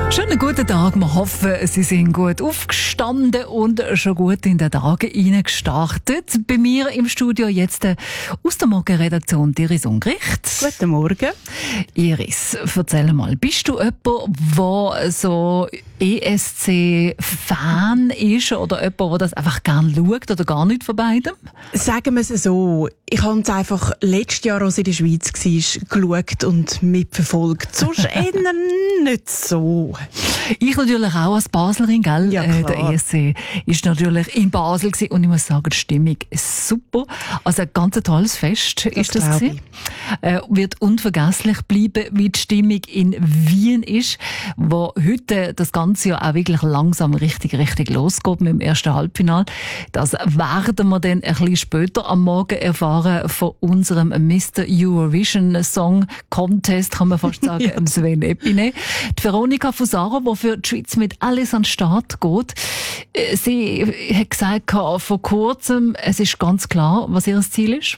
Schönen guten Tag. Wir hoffen, Sie sind gut aufgestanden und schon gut in den Tag hineingestartet. Bei mir im Studio jetzt aus der Morgenredaktion Iris Ungericht. Guten Morgen. Iris, erzähl mal, bist du jemand, der so ESC-Fan ist oder jemand, der das einfach gerne schaut oder gar nicht von beidem? Sagen wir es so, ich habe es einfach letztes Jahr, als ich in der Schweiz war, geschaut und mitverfolgt. Sonst eher nicht so. Ich natürlich auch als Baslerin, gell? Ja, der ESC ist natürlich in Basel gewesen und ich muss sagen, die Stimmung ist super. Also ein ganz tolles Fest ist das gewesen. Wird unvergesslich bleiben, wie die Stimmung in Wien ist, wo heute das ganze Jahr auch wirklich langsam richtig losgeht mit dem ersten Halbfinale. Das werden wir dann ein bisschen später am Morgen erfahren von unserem Mr. Eurovision Song Contest, kann man fast sagen, Sven Epine. Die Veronika Fusaro, die für die Schweiz mit alles an den Start geht. Sie hat gesagt, vor kurzem, es ist ganz klar, was ihr Ziel ist.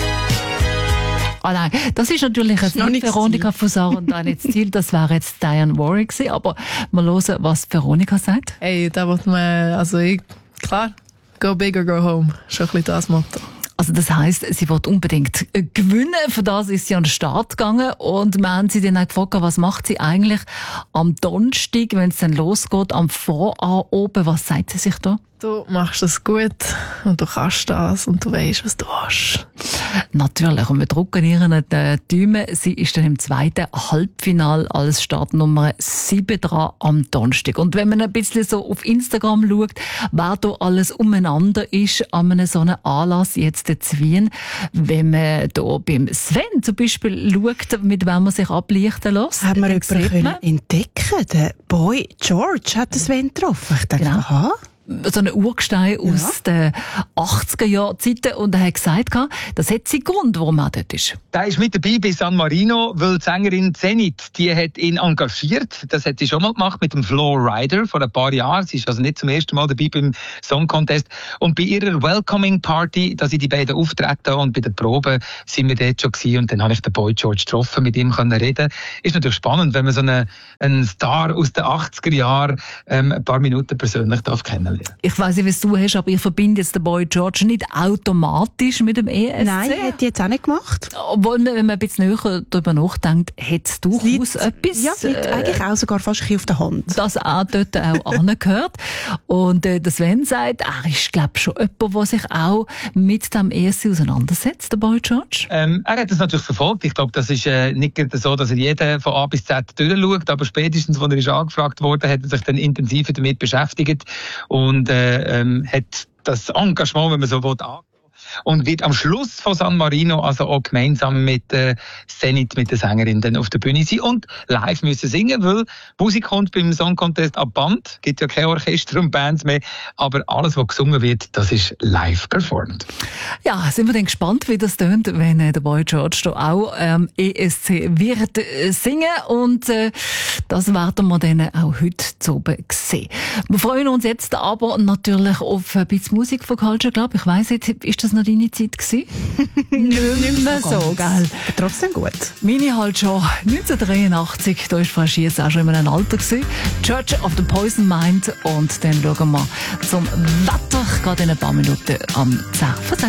Ah nein, das ist natürlich jetzt nicht Veronika Fusaro und dann jetzt Ziel, das wäre jetzt Diane Warwick gewesen, aber wir hören, was Veronika sagt. Hey, da wird man, klar, go big or go home, schon ein bisschen das Motto. Also das heisst, sie will unbedingt gewinnen. Für das ist sie an den Start gegangen. Und wir haben sie dann auch gefragt, was macht sie eigentlich am Donnerstag, wenn es dann losgeht, am Vorabend oben. Was sagt sie sich da? Du machst das gut und du kannst das und du weisst, was du hast. Natürlich. Und wir drücken ihr die Daumen. Sie ist dann im zweiten Halbfinale als Startnummer 7 dran am Donnerstag. Und wenn man ein bisschen so auf Instagram schaut, wer da alles umeinander ist an einem so einem Anlass jetzt in Wien, wenn man da beim Sven zum Beispiel schaut, mit wem man sich ablichten lässt. Haben wir jemanden entdecken? Der Boy George hat den Sven getroffen. Ich dachte, aha. So ein Urgestein aus den 80er-Jahr-Zeiten und er hat gesagt, das hat seinen Grund, warum er dort ist. Der ist mit dabei bei San Marino, weil die Sängerin Zenit, die hat ihn engagiert. Das hat sie schon mal gemacht mit dem Flo Rida vor ein paar Jahren. Sie ist also nicht zum ersten Mal dabei beim Song Contest. Und bei ihrer Welcoming Party, da sind die beiden auftreten und bei der Probe sind wir dort schon gewesen. Und dann habe ich den Boy George getroffen, mit ihm können reden. Ist natürlich spannend, wenn man so einen Star aus den 80er Jahren ein paar Minuten persönlich kennenlernen. Ich weiss nicht, was du hast, aber ich verbinde jetzt den Boy George nicht automatisch mit dem ESC. Nein, hätte ich jetzt auch nicht gemacht. Obwohl, wenn man ein bisschen näher darüber nachdenkt, hättest du durchaus etwas. Ja, liegt eigentlich auch sogar fast ein bisschen auf der Hand. Das auch dort auch angehört. Und der Sven sagt, er ist, glaube ich, schon jemand, der sich auch mit dem ESC auseinandersetzt, der Boy George. Er hat das natürlich verfolgt. Ich glaube, das ist nicht so, dass er jeden von A bis Z durchschaut, aber spätestens, als er ist angefragt wurde, hat er sich dann intensiver damit beschäftigt und hat das Engagement, wenn man so will, angehen und wird am Schluss von San Marino also auch gemeinsam mit Zenit, mit der Sängerin, dann auf der Bühne sein und live müssen singen, weil Musik kommt beim Song Contest ab Band, gibt ja kein Orchester und Bands mehr, aber alles, was gesungen wird, das ist live performt. Ja, sind wir dann gespannt, wie das tönt, wenn der Boy George da auch ESC wird singen und das werden wir dann auch heute zu oben sehen. Wir freuen uns jetzt aber natürlich auf ein bisschen Musik von Culture Club. Ich weiss nicht, ist das noch deine Zeit gewesen? Nicht mehr so, gell? Trotzdem gut. Meine halt schon 1983, da war Frau Schiess auch schon in einem Alter gewesen. Church of the Poison Mind und dann schauen wir zum Wetter, gerade in ein paar Minuten am 10.